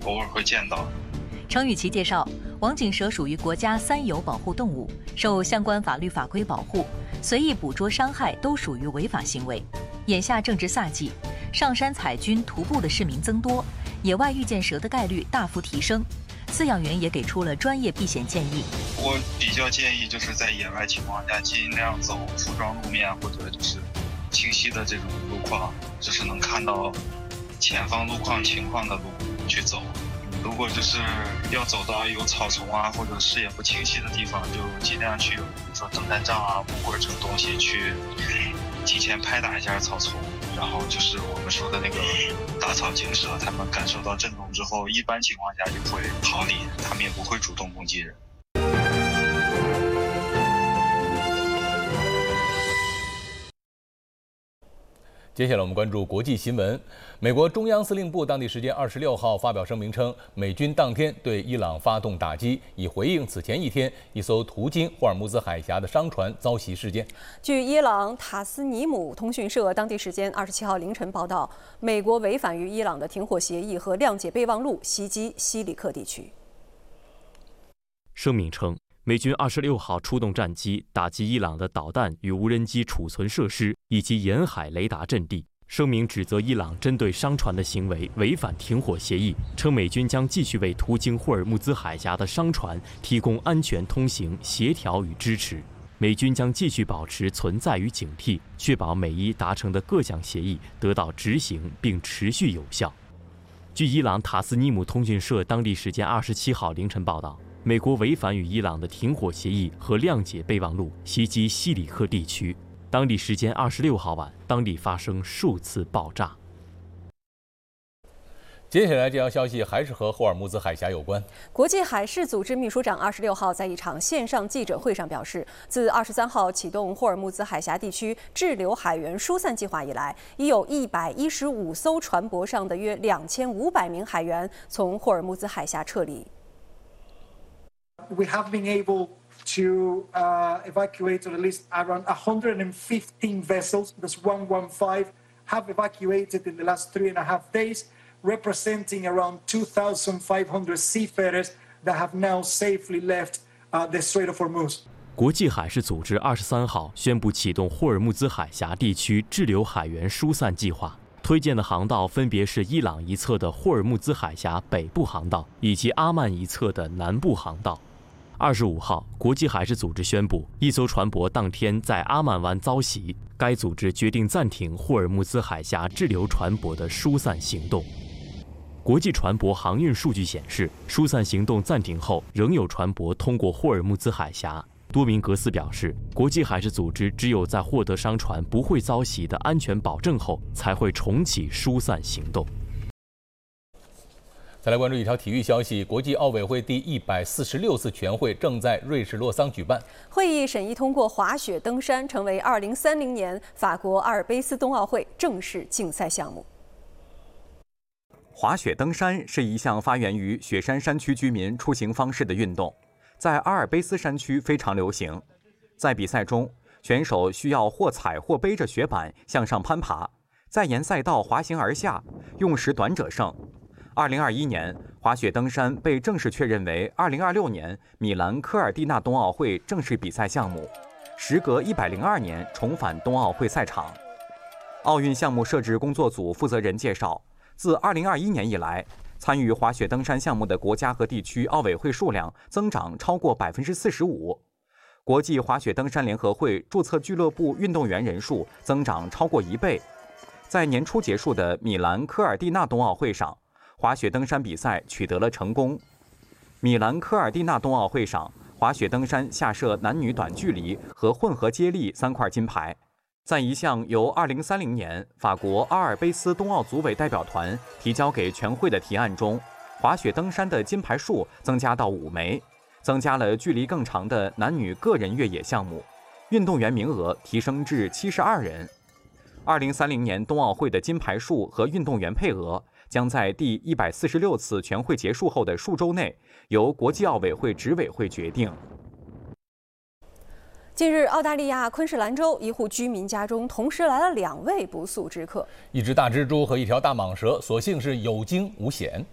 偶尔会见到。 程雨琦介绍，王锦蛇属于国家三有保护动物，受相关法律法规保护，随意捕捉伤害都属于违法行为。眼下正值夏季，上山采菌徒步的市民增多，野外遇见蛇的概率大幅提升。饲养员也给出了专业避险建议。 我比较建议就是在野外情况下尽量走铺装路面，或者就是清晰的这种路况，就是能看到前方路况情况的路去走。如果就是要走到有草丛啊或者视野不清晰的地方，就尽量去比如说登山杖啊、木棍这种东西去提前拍打一下草丛。然后就是我们说的那个打草惊蛇，它们感受到震动之后，一般情况下就会逃离，它们也不会主动攻击人。 接下来我们关注国际新闻。美国中央司令部当地时间26号发表声明称，美军当天对伊朗发动打击，以回应此前一天一艘途经霍尔木兹海峡的商船遭袭事件。 据伊朗塔斯尼姆通讯社当地时间27号凌晨报道，美国违反与伊朗的停火协议和谅解备忘录，袭击西里克地区。 声明称，美军26号出动战机打击伊朗的导弹与无人机储存设施以及沿海雷达阵地。声明指责伊朗针对商船的行为违反停火协议，称美军将继续为途经霍尔木兹海峡的商船提供安全通行、协调与支持。美军将继续保持存在与警惕，确保美伊达成的各项协议得到执行并持续有效。据伊朗塔斯尼姆通讯社当地时间27号凌晨报道，美国违反与伊朗的停火协议和谅解备忘录，袭击西里克地区。当地时间26号晚，当地发生数次爆炸。 接下来这条消息还是和霍尔木兹海峡有关。 国际海事组织秘书长26号在一场线上记者会上表示，自23号启动霍尔木兹海峡地区滞留海员疏散计划以来，已有115艘船舶上的约2500名海员从霍尔木兹海峡撤离。 We have been able to evacuate at least around 115 vessels. That's 115 have evacuated in the last 3.5 days, representing around 2,500 seafarers that have now safely left the Strait of Hormuz. 国际海事组织23号宣布启动霍尔木兹海峡地区滞留海员疏散计划，推荐的航道分别是伊朗一侧的霍尔木兹海峡北部航道以及阿曼一侧的南部航道。25号，国际海事组织宣布，一艘船舶当天在阿曼湾遭袭，该组织决定暂停霍尔木兹海峡滞留船舶的疏散行动。国际船舶航运数据显示，疏散行动暂停后，仍有船舶通过霍尔木兹海峡。多明格斯表示，国际海事组织只有在获得商船不会遭袭的安全保证后，才会重启疏散行动。 再来关注一条体育消息，国际奥委会第146次全会正在瑞士洛桑举办。 会议审议通过滑雪登山成为2030年法国阿尔卑斯冬奥会正式竞赛项目。 滑雪登山是一项发源于雪山山区居民出行方式的运动，在阿尔卑斯山区非常流行。在比赛中，选手需要或踩或背着雪板向上攀爬，再沿赛道滑行而下，用时短者胜。2021年，滑雪登山被正式确认为2026年米兰科尔蒂纳冬奥会正式比赛项目，时隔102年重返冬奥会赛场。奥运项目设置工作组负责人介绍，自2021年以来，参与滑雪登山项目的国家和地区奥委会数量增长超过45%，国际滑雪登山联合会注册俱乐部运动员人数增长超过1倍。在年初结束的米兰科尔蒂纳冬奥会上，滑雪登山比赛取得了成功。米兰科尔蒂纳冬奥会上，滑雪登山下设男女短距离和混合接力3块金牌。在一项由2030年法国阿尔卑斯冬奥组委代表团提交给全会的提案中，滑雪登山的金牌数增加到5枚，增加了距离更长的男女个人越野项目，运动员名额提升至72人。2030年冬奥会的金牌数和运动员配额将在第146次全会结束后的数周内由国际奥委会执委会决定。 近日，澳大利亚昆士兰州一户居民家中同时来了2位不速之客， 一只大蜘蛛和一条大蟒蛇，所幸是有惊无险。